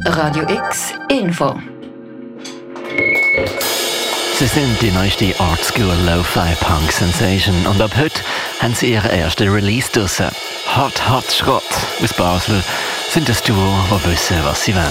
Radio X Info. Sie sind die neueste Art School Lo-Fi Punk Sensation und ab heute haben sie ihren ersten Release draussen. Hot Schrott aus Basel sind das Duo, die wissen, was sie wollen.